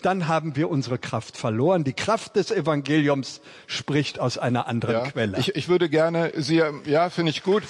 dann haben wir unsere Kraft verloren. Die Kraft des Evangeliums spricht aus einer anderen Quelle. Ich würde gerne Sie, finde ich gut.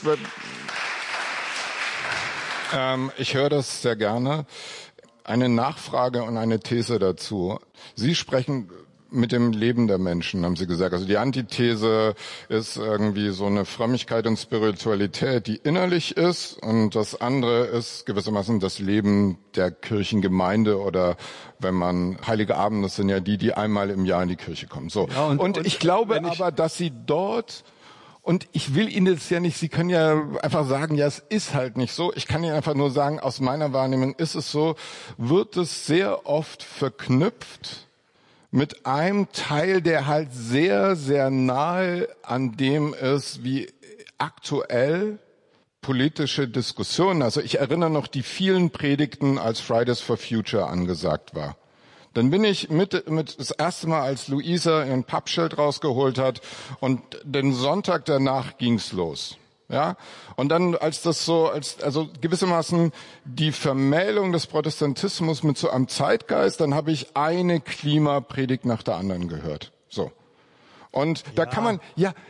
Ich höre das sehr gerne. Eine Nachfrage und eine These dazu. Sie sprechen mit dem Leben der Menschen, haben Sie gesagt. Also die Antithese ist irgendwie so eine Frömmigkeit und Spiritualität, die innerlich ist, und das andere ist gewissermaßen das Leben der Kirchengemeinde, oder wenn man Heilige Abend, das sind ja die einmal im Jahr in die Kirche kommen. So. Ja, und ich glaube aber, dass Sie dort, und ich will Ihnen das ja nicht, Sie können ja einfach sagen, ja, es ist halt nicht so. Ich kann Ihnen einfach nur sagen, aus meiner Wahrnehmung ist es so, wird es sehr oft verknüpft mit einem Teil, der halt sehr, sehr nahe an dem ist, wie aktuell politische Diskussionen. Also ich erinnere noch die vielen Predigten, als Fridays for Future angesagt war. Dann bin ich mit das erste Mal, als Luisa ihren Pappschild rausgeholt hat, und den Sonntag danach ging's los. Ja, und dann also gewissermaßen die Vermählung des Protestantismus mit so einem Zeitgeist, dann habe ich eine Klimapredigt nach der anderen gehört. So. Und da kann man,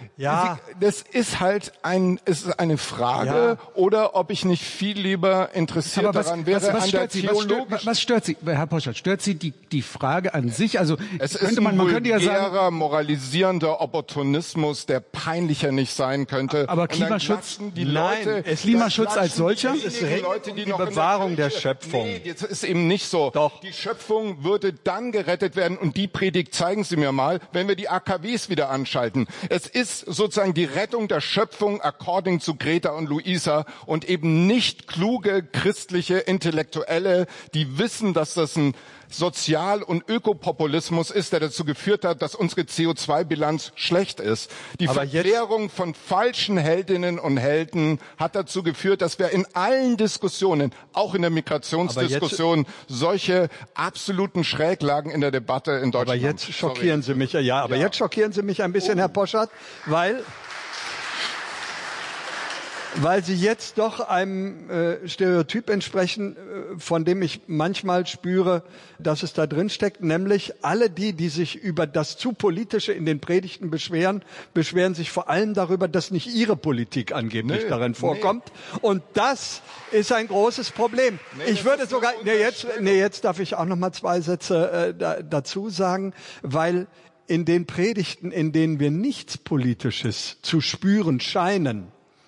das ist halt eine Frage, oder ob ich nicht viel lieber interessiert daran wäre, an der theologischen. Was stört Sie, Herr Poschardt? Stört Sie die Frage an sich? Also es ist ein vulgärer, moralisierender Opportunismus, der peinlicher nicht sein könnte. Aber Klimaschutz, Klimaschutz als solcher ist die Bewahrung der Schöpfung. Nee, das ist eben nicht so. Doch. Die Schöpfung würde dann gerettet werden, und die Predigt zeigen Sie mir mal, wenn wir die AKWs wieder anschalten. Es ist sozusagen die Rettung der Schöpfung according zu Greta und Luisa, und eben nicht kluge christliche Intellektuelle, die wissen, dass das ein Sozial- und Ökopopulismus ist, der dazu geführt hat, dass unsere CO2-Bilanz schlecht ist. Die Verklärung von falschen Heldinnen und Helden hat dazu geführt, dass wir in allen Diskussionen, auch in der Migrationsdiskussion, solche absoluten Schräglagen in der Debatte in Deutschland haben. Aber jetzt schockieren Sie mich, jetzt schockieren Sie mich ein bisschen, Herr Poschardt, weil Sie jetzt doch einem Stereotyp entsprechen, von dem ich manchmal spüre, dass es da drin steckt, nämlich alle die sich über das zu Politische in den Predigten beschweren sich vor allem darüber, dass nicht ihre Politik angeblich darin vorkommt. Und das ist ein großes Problem. Ich würde sogar, jetzt darf ich auch noch mal 2 Sätze dazu sagen, weil in den Predigten, in denen wir nichts Politisches zu spüren scheinen,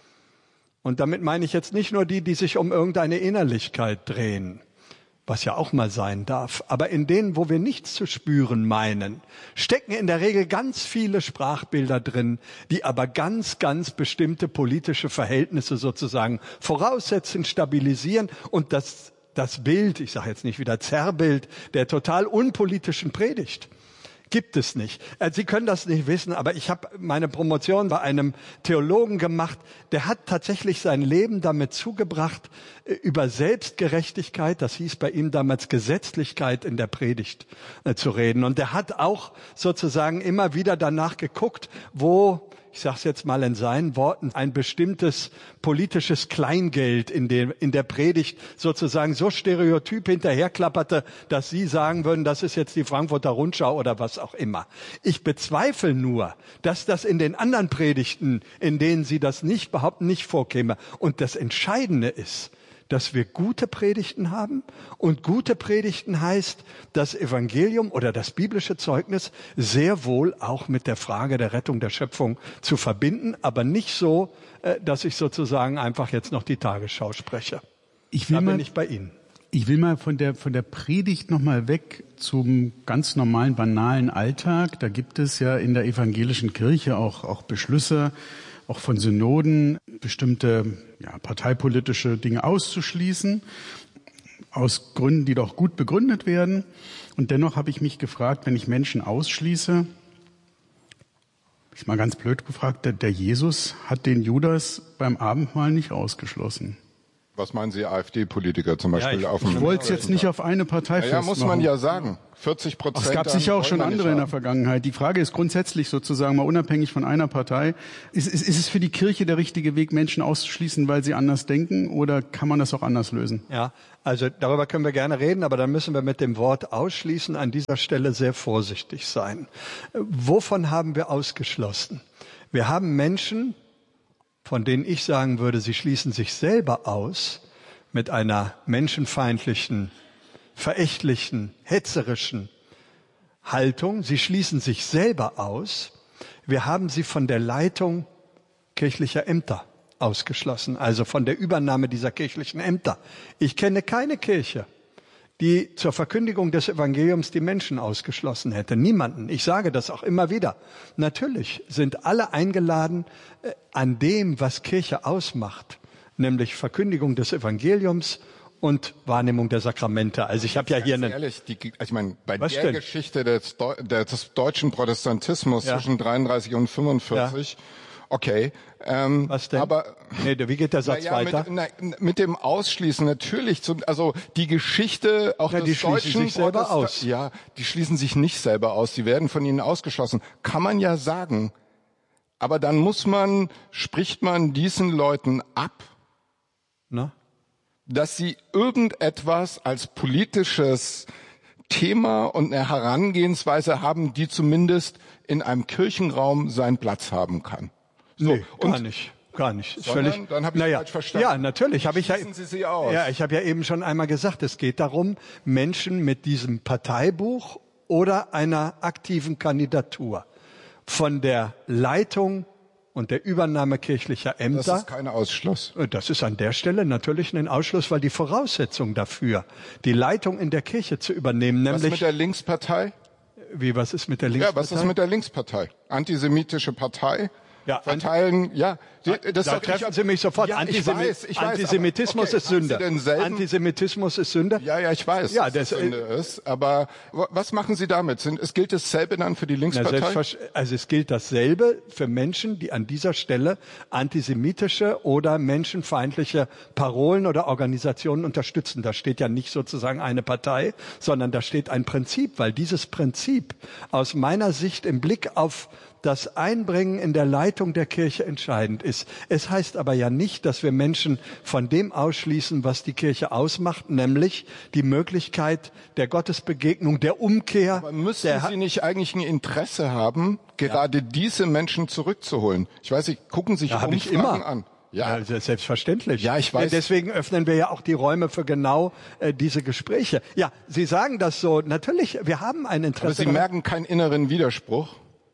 und damit meine ich jetzt nicht nur die sich um irgendeine Innerlichkeit drehen, was ja auch mal sein darf, aber in denen, wo wir nichts zu spüren meinen, stecken in der Regel ganz viele Sprachbilder drin, die aber ganz, ganz bestimmte politische Verhältnisse sozusagen voraussetzen, stabilisieren, und das Bild, ich sage jetzt nicht wieder Zerrbild, der total unpolitischen Predigt gibt es nicht. Sie können das nicht wissen, aber ich habe meine Promotion bei einem Theologen gemacht, der hat tatsächlich sein Leben damit zugebracht, über Selbstgerechtigkeit, das hieß bei ihm damals Gesetzlichkeit in der Predigt, zu reden. Und der hat auch sozusagen immer wieder danach geguckt, wo, ich sage es jetzt mal in seinen Worten, ein bestimmtes politisches Kleingeld in der Predigt sozusagen so stereotyp hinterherklapperte, dass Sie sagen würden, das ist jetzt die Frankfurter Rundschau oder was auch immer. Ich bezweifle nur, dass das in den anderen Predigten, in denen Sie das nicht behaupten, nicht vorkäme. Und das Entscheidende ist, dass wir gute Predigten haben, und gute Predigten heißt, das Evangelium oder das biblische Zeugnis sehr wohl auch mit der Frage der Rettung der Schöpfung zu verbinden, aber nicht so, dass ich sozusagen einfach jetzt noch die Tagesschau spreche. Da bin ich bei Ihnen. Ich will mal von der Predigt nochmal weg zum ganz normalen, banalen Alltag. Da gibt es ja in der evangelischen Kirche auch Beschlüsse, auch von Synoden, bestimmte parteipolitische Dinge auszuschließen, aus Gründen, die doch gut begründet werden. Und dennoch habe ich mich gefragt, wenn ich Menschen ausschließe, ich mal ganz blöd gefragt, der Jesus hat den Judas beim Abendmahl nicht ausgeschlossen. Was meinen Sie, AfD-Politiker zum Beispiel? Ich wollte es jetzt nicht auf eine Partei festmachen. Ja, muss man ja sagen. 40%. Es gab sicher auch schon andere in der Vergangenheit. Die Frage ist grundsätzlich sozusagen mal unabhängig von einer Partei. Ist es für die Kirche der richtige Weg, Menschen auszuschließen, weil sie anders denken, oder kann man das auch anders lösen? Ja, also darüber können wir gerne reden, aber dann müssen wir mit dem Wort ausschließen an dieser Stelle sehr vorsichtig sein. Wovon haben wir ausgeschlossen? Wir haben Menschen, von denen ich sagen würde, sie schließen sich selber aus mit einer menschenfeindlichen, verächtlichen, hetzerischen Haltung. Sie schließen sich selber aus. Wir haben sie von der Leitung kirchlicher Ämter ausgeschlossen, also von der Übernahme dieser kirchlichen Ämter. Ich kenne keine Kirche, die zur Verkündigung des Evangeliums die Menschen ausgeschlossen hätte. Niemanden. Ich sage das auch immer wieder. Natürlich sind alle eingeladen an dem, was Kirche ausmacht, nämlich Verkündigung des Evangeliums und Wahrnehmung der Sakramente. Also ich habe ja hier einen... Ehrlich, ich meine, bei der Geschichte des deutschen Protestantismus zwischen 33 und 45... Ja. Okay. Was denn? Aber wie geht der Satz weiter? Mit dem Ausschließen natürlich. Also die Geschichte auch des die schließen sich selber aus. Ja, die schließen sich nicht selber aus. Die werden von ihnen ausgeschlossen. Kann man ja sagen. Aber dann spricht man diesen Leuten ab, dass sie irgendetwas als politisches Thema und eine Herangehensweise haben, die zumindest in einem Kirchenraum seinen Platz haben kann. So, nee, gar nicht. Völlig, dann habe ich falsch verstanden. Ja, natürlich habe ich ja. Sie sie aus. Ja, ich habe ja eben schon einmal gesagt, es geht darum, Menschen mit diesem Parteibuch oder einer aktiven Kandidatur von der Leitung und der Übernahme kirchlicher Ämter. Das ist kein Ausschluss. Das ist an der Stelle natürlich ein Ausschluss, weil die Voraussetzung dafür, die Leitung in der Kirche zu übernehmen, nämlich... Was mit der Linkspartei? Was ist mit der Linkspartei? Ja, was ist mit der Linkspartei? Antisemitische Partei? Ja, verteilen, ja. Da treffen Sie mich sofort. Ja, ich weiß, Antisemitismus ist Sünde. Antisemitismus ist Sünde. Ja, ich weiß, dass das Sünde ist. Aber was machen Sie damit? Es gilt dasselbe dann für die Linkspartei? Also es gilt dasselbe für Menschen, die an dieser Stelle antisemitische oder menschenfeindliche Parolen oder Organisationen unterstützen. Da steht ja nicht sozusagen eine Partei, sondern da steht ein Prinzip, weil dieses Prinzip aus meiner Sicht im Blick auf das Einbringen in der Leitung der Kirche entscheidend ist. Es heißt aber ja nicht, dass wir Menschen von dem ausschließen, was die Kirche ausmacht, nämlich die Möglichkeit der Gottesbegegnung, der Umkehr. Aber müssen Sie nicht eigentlich ein Interesse haben, gerade diese Menschen zurückzuholen? Ich weiß nicht, gucken sich Umfragen an. Ja, selbstverständlich. Ja, ich weiß. Deswegen öffnen wir ja auch die Räume für genau diese Gespräche. Ja, Sie sagen das so. Natürlich, wir haben ein Interesse. Aber Sie merken keinen inneren Widerspruch?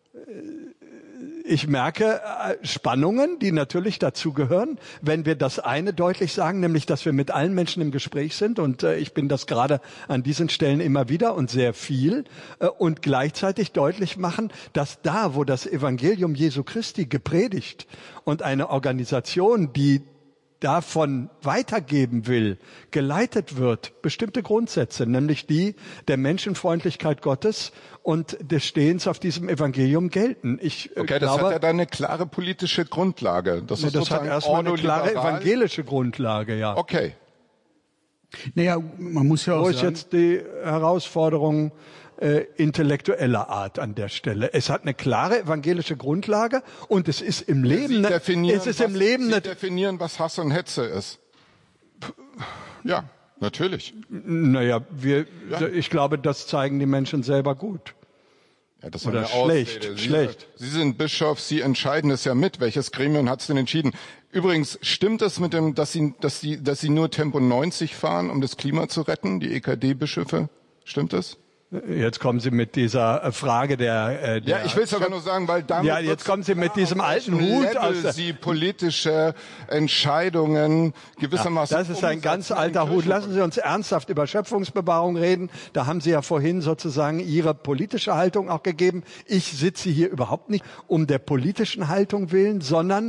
Ich merke Spannungen, die natürlich dazugehören, wenn wir das eine deutlich sagen, nämlich, dass wir mit allen Menschen im Gespräch sind, und ich bin das gerade an diesen Stellen immer wieder und sehr viel, und gleichzeitig deutlich machen, dass da, wo das Evangelium Jesu Christi gepredigt und eine Organisation, die davon weitergeben will, geleitet wird, bestimmte Grundsätze, nämlich die der Menschenfreundlichkeit Gottes und des Stehens auf diesem Evangelium gelten. Okay, das hat ja dann eine klare politische Grundlage. Das hat erstmal eine klare evangelische Grundlage, ja. Okay. Naja, man muss ja auch sagen... Wo ist jetzt die Herausforderung intellektueller Art an der Stelle? Es hat eine klare evangelische Grundlage und es ist im Leben... Sie definieren, was Hass und Hetze ist. Ja, natürlich. Naja, ich glaube, das zeigen die Menschen selber gut. Ja, das oder schlecht. Sie sind Bischof, Sie entscheiden es ja mit. Welches Gremium hat es denn entschieden? Übrigens, stimmt es mit dem, dass Sie nur Tempo 90 fahren, um das Klima zu retten, die EKD-Bischöfe? Stimmt das? Jetzt kommen Sie mit dieser Frage der ja, ich will es aber nur sagen, weil damit ja, jetzt kommen Sie mit diesem alten Hut Sie politische Entscheidungen gewissermaßen. Das ist ein ganz alter Hut. Lassen Sie uns ernsthaft über Schöpfungsbewahrung reden. Da haben Sie ja vorhin sozusagen Ihre politische Haltung auch gegeben. Ich sitze hier überhaupt nicht um der politischen Haltung willen, sondern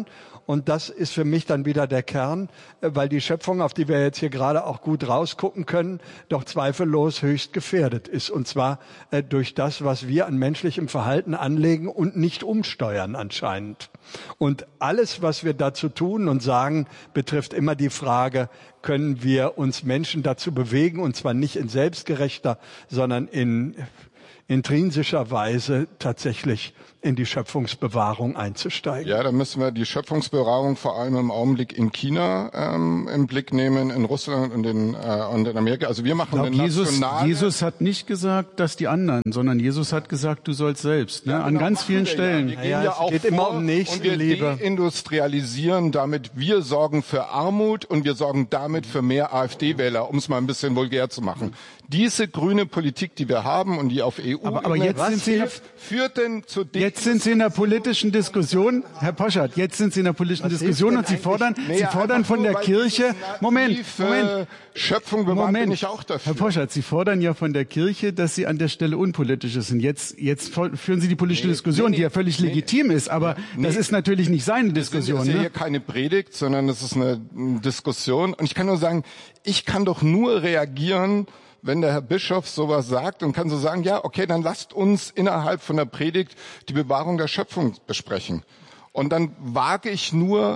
Und das ist für mich dann wieder der Kern, weil die Schöpfung, auf die wir jetzt hier gerade auch gut rausgucken können, doch zweifellos höchst gefährdet ist. Und zwar durch das, was wir an menschlichem Verhalten anlegen und nicht umsteuern anscheinend. Und alles, was wir dazu tun und sagen, betrifft immer die Frage, können wir uns Menschen dazu bewegen, und zwar nicht in selbstgerechter, sondern in intrinsischer Weise tatsächlich in die Schöpfungsbewahrung einzusteigen. Ja, da müssen wir die Schöpfungsbewahrung vor allem im Augenblick in China im Blick nehmen, in Russland und in Amerika. Also wir machen eine nationale... Jesus hat nicht gesagt, dass die anderen, sondern Jesus hat gesagt, du sollst selbst. Ne? Ja, genau, an ganz vielen Stellen. Wir gehen ja auch geht immer um Nächstenliebe. Und wir deindustrialisieren damit. Wir sorgen für Armut und wir sorgen damit für mehr AfD-Wähler, um es mal ein bisschen vulgär zu machen. Diese grüne Politik, die wir haben und die auf EU aber jetzt sind Sie führt denn zu dem... Jetzt sind Sie in der politischen Diskussion, Herr Poschardt, jetzt sind Sie in der politischen Diskussion und Sie fordern von der Kirche, Moment. Schöpfung bewahren bin ich auch dafür. Herr Poschardt, Sie fordern ja von der Kirche, dass sie an der Stelle unpolitisch ist. Und jetzt führen Sie die politische Diskussion, die ja völlig legitim ist, aber das ist natürlich nicht seine Diskussion. Das ist ja hier keine Predigt, sondern das ist eine Diskussion. Und ich kann nur sagen, ich kann doch nur reagieren, wenn der Herr Bischof sowas sagt und kann so sagen, ja, okay, dann lasst uns innerhalb von der Predigt die Bewahrung der Schöpfung besprechen. Und dann wage ich nur,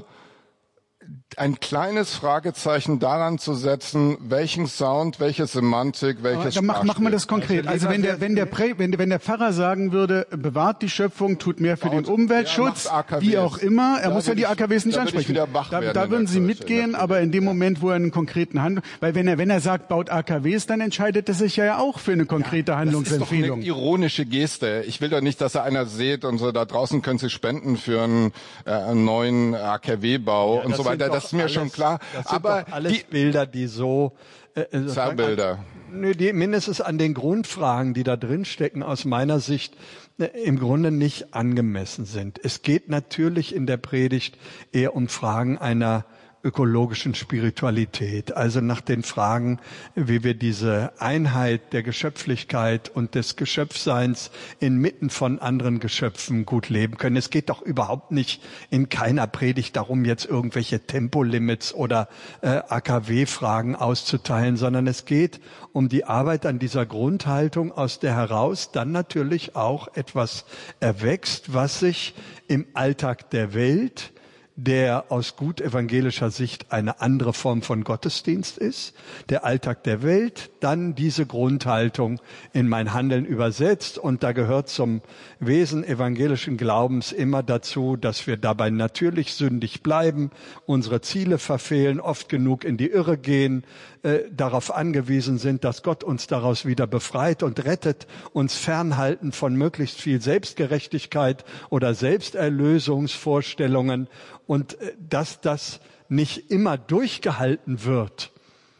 ein kleines Fragezeichen daran zu setzen, welchen Sound, welche Semantik, welches Dann machen wir das konkret. Also wenn der Pfarrer sagen würde, bewahrt die Schöpfung, tut mehr für den Umweltschutz, wie auch immer, er muss ja die AKWs nicht ansprechen. Da würden Sie mitgehen, aber in dem Moment, wo er einen konkreten Handlung, weil wenn er sagt, baut AKWs, dann entscheidet er sich ja auch für eine konkrete Handlungsempfehlung. Das ist doch eine ironische Geste. Ich will doch nicht, dass einer sieht und so, da draußen können Sie spenden für einen neuen AKW-Bau und so weiter. Das ist mir schon klar. Das sind aber doch alles Bilder, die so Zerrbilder. Die mindestens an den Grundfragen, die da drin stecken, aus meiner Sicht im Grunde nicht angemessen sind. Es geht natürlich in der Predigt eher um Fragen einer ökologischen Spiritualität, also nach den Fragen, wie wir diese Einheit der Geschöpflichkeit und des Geschöpfseins inmitten von anderen Geschöpfen gut leben können. Es geht doch überhaupt nicht in keiner Predigt darum, jetzt irgendwelche Tempolimits oder AKW-Fragen auszuteilen, sondern es geht um die Arbeit an dieser Grundhaltung, aus der heraus dann natürlich auch etwas erwächst, was sich im Alltag der Welt, der aus gut evangelischer Sicht eine andere Form von Gottesdienst ist, der Alltag der Welt, dann diese Grundhaltung in mein Handeln übersetzt. Und da gehört zum Wesen evangelischen Glaubens immer dazu, dass wir dabei natürlich sündig bleiben, unsere Ziele verfehlen, oft genug in die Irre gehen, darauf angewiesen sind, dass Gott uns daraus wieder befreit und rettet, uns fernhalten von möglichst viel Selbstgerechtigkeit oder Selbsterlösungsvorstellungen. Und dass das nicht immer durchgehalten wird,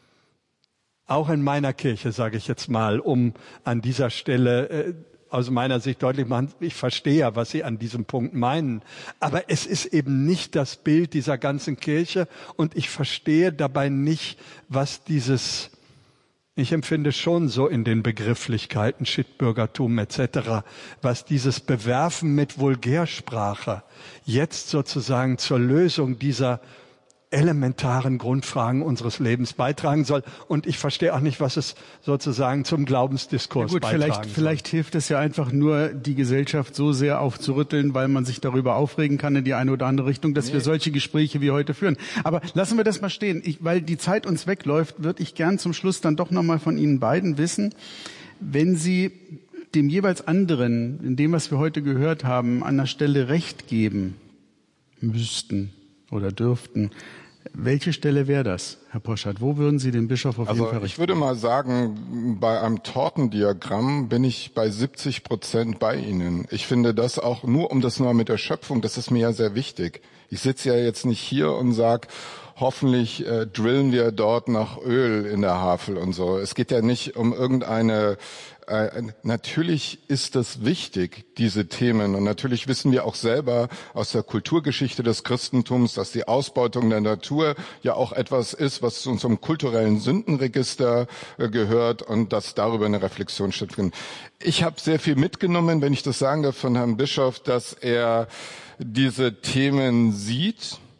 auch in meiner Kirche, sage ich jetzt mal, um an dieser Stelle aus meiner Sicht deutlich machen, ich verstehe ja, was Sie an diesem Punkt meinen, aber es ist eben nicht das Bild dieser ganzen Kirche und ich verstehe dabei nicht, was dieses, ich empfinde schon so in den Begrifflichkeiten, Shitbürgertum etc., was dieses Bewerfen mit Vulgärsprache jetzt sozusagen zur Lösung dieser elementaren Grundfragen unseres Lebens beitragen soll. Und ich verstehe auch nicht, was es sozusagen zum Glaubensdiskurs beitragen soll. Vielleicht hilft es ja einfach nur, die Gesellschaft so sehr aufzurütteln, weil man sich darüber aufregen kann in die eine oder andere Richtung, dass wir solche Gespräche wie heute führen. Aber lassen wir das mal stehen. Weil die Zeit uns wegläuft, würde ich gern zum Schluss dann doch nochmal von Ihnen beiden wissen, wenn Sie dem jeweils anderen, in dem, was wir heute gehört haben, an der Stelle Recht geben müssten oder dürften, welche Stelle wäre das, Herr Poschardt? Wo würden Sie den Bischof auf jeden Fall richten? Ich würde mal sagen, bei einem Tortendiagramm bin ich bei 70% bei Ihnen. Ich finde das auch nur mit der Schöpfung, das ist mir ja sehr wichtig. Ich sitze ja jetzt nicht hier und sage, hoffentlich drillen wir dort nach Öl in der Havel und so. Es geht ja nicht um irgendeine natürlich ist das wichtig, diese Themen. Und natürlich wissen wir auch selber aus der Kulturgeschichte des Christentums, dass die Ausbeutung der Natur ja auch etwas ist, was zu unserem kulturellen Sündenregister gehört und dass darüber eine Reflexion stattfindet. Ich habe sehr viel mitgenommen, wenn ich das sagen darf, von Herrn Bischof, dass er diese Themen sieht,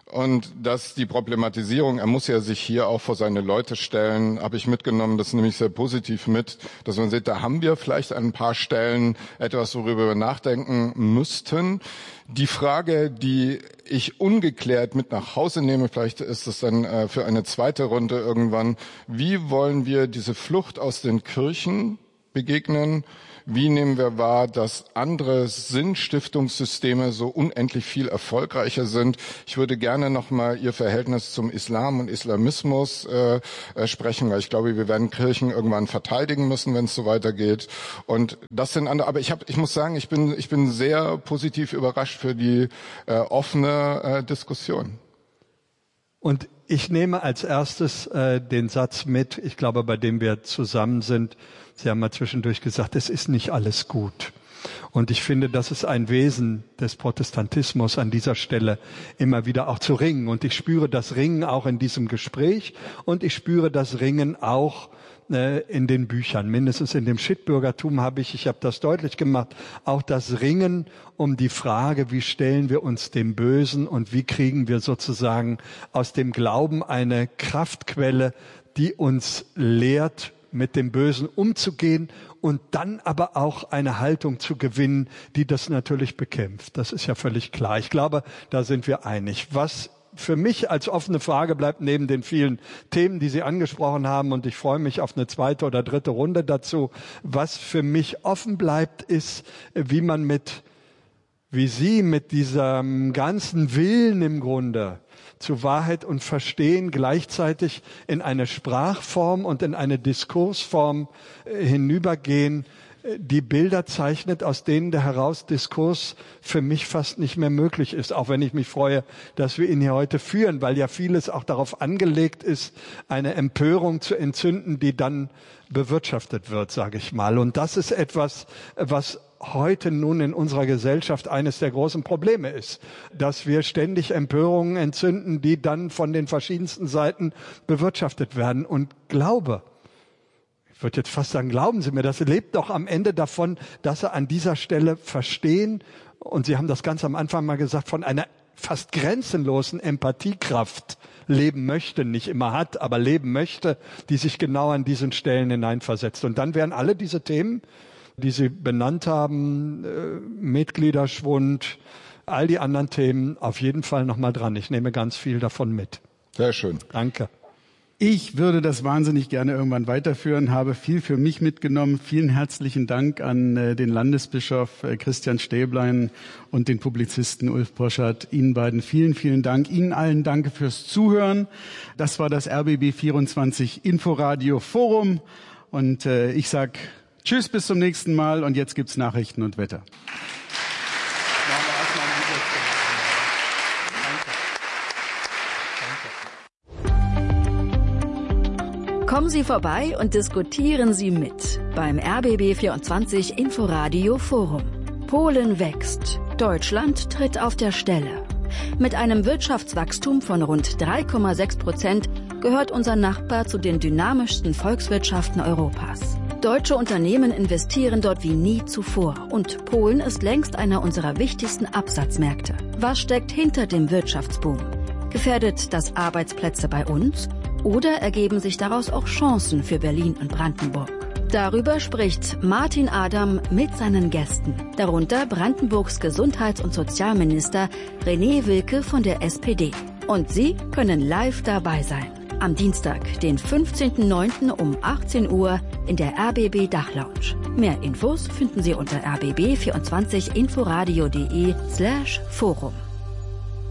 Und dass die Problematisierung, er muss ja sich hier auch vor seine Leute stellen, habe ich mitgenommen, das nehme ich sehr positiv mit, dass man sieht, da haben wir vielleicht an ein paar Stellen etwas, worüber wir nachdenken müssten. Die Frage, die ich ungeklärt mit nach Hause nehme, vielleicht ist es dann für eine zweite Runde irgendwann, wie wollen wir diese Flucht aus den Kirchen begegnen? Wie nehmen wir wahr, dass andere Sinnstiftungssysteme so unendlich viel erfolgreicher sind? Ich würde gerne nochmal Ihr Verhältnis zum Islam und Islamismus sprechen, weil ich glaube, wir werden Kirchen irgendwann verteidigen müssen, wenn es so weitergeht. Und das sind andere. Aber ich muss sagen, ich bin sehr positiv überrascht für die offene Diskussion. Und ich nehme als erstes den Satz mit, ich glaube, bei dem wir zusammen sind. Sie haben mal zwischendurch gesagt, es ist nicht alles gut. Und ich finde, das ist ein Wesen des Protestantismus an dieser Stelle, immer wieder auch zu ringen. Und ich spüre das Ringen auch in diesem Gespräch und ich spüre das Ringen auch in den Büchern. Mindestens in dem Shitbürgertum habe ich habe das deutlich gemacht, auch das Ringen um die Frage, wie stellen wir uns dem Bösen und wie kriegen wir sozusagen aus dem Glauben eine Kraftquelle, die uns lehrt, mit dem Bösen umzugehen und dann aber auch eine Haltung zu gewinnen, die das natürlich bekämpft. Das ist ja völlig klar. Ich glaube, da sind wir einig. Was für mich als offene Frage bleibt, neben den vielen Themen, die Sie angesprochen haben, und ich freue mich auf eine zweite oder dritte Runde dazu, was für mich offen bleibt, ist, wie Sie mit diesem ganzen Willen im Grunde zu Wahrheit und Verstehen gleichzeitig in eine Sprachform und in eine Diskursform hinübergehen, die Bilder zeichnet, aus denen der heraus Diskurs für mich fast nicht mehr möglich ist. Auch wenn ich mich freue, dass wir ihn hier heute führen, weil ja vieles auch darauf angelegt ist, eine Empörung zu entzünden, die dann bewirtschaftet wird, sage ich mal. Und das ist etwas, was heute nun in unserer Gesellschaft eines der großen Probleme ist, dass wir ständig Empörungen entzünden, die dann von den verschiedensten Seiten bewirtschaftet werden. Und Glaube, ich würde jetzt fast sagen, glauben Sie mir, das lebt doch am Ende davon, dass Sie an dieser Stelle verstehen, und Sie haben das ganz am Anfang mal gesagt, von einer fast grenzenlosen Empathiekraft leben möchte, nicht immer hat, aber leben möchte, die sich genau an diesen Stellen hineinversetzt. Und dann wären alle diese Themen, die Sie benannt haben, Mitgliederschwund, all die anderen Themen auf jeden Fall nochmal dran. Ich nehme ganz viel davon mit. Sehr schön. Danke. Ich würde das wahnsinnig gerne irgendwann weiterführen, habe viel für mich mitgenommen. Vielen herzlichen Dank an den Landesbischof Christian Stäblein und den Publizisten Ulf Poschardt. Ihnen beiden vielen, vielen Dank. Ihnen allen danke fürs Zuhören. Das war das RBB 24 Inforadio Forum und ich sag Tschüss, bis zum nächsten Mal und jetzt gibt's Nachrichten und Wetter. Kommen Sie vorbei und diskutieren Sie mit beim RBB 24 Inforadio Forum. Polen wächst. Deutschland tritt auf der Stelle. Mit einem Wirtschaftswachstum von rund 3,6% gehört unser Nachbar zu den dynamischsten Volkswirtschaften Europas. Deutsche Unternehmen investieren dort wie nie zuvor und Polen ist längst einer unserer wichtigsten Absatzmärkte. Was steckt hinter dem Wirtschaftsboom? Gefährdet das Arbeitsplätze bei uns? Oder ergeben sich daraus auch Chancen für Berlin und Brandenburg? Darüber spricht Martin Adam mit seinen Gästen, darunter Brandenburgs Gesundheits- und Sozialminister René Wilke von der SPD. Und Sie können live dabei sein. Am Dienstag, den 15.09. um 18 Uhr in der RBB Dachlounge. Mehr Infos finden Sie unter rbb24inforadio.de/forum.